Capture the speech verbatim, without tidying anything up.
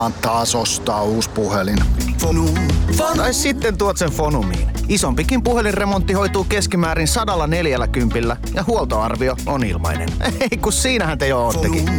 taas ostaa uusi puhelin. Tai sitten tuot sen Fonumiin. Isompikin puhelinremontti hoituu keskimäärin sadalla neljälläkympillä ja huoltoarvio on ilmainen. Ei kun siinähän te jo oottekin.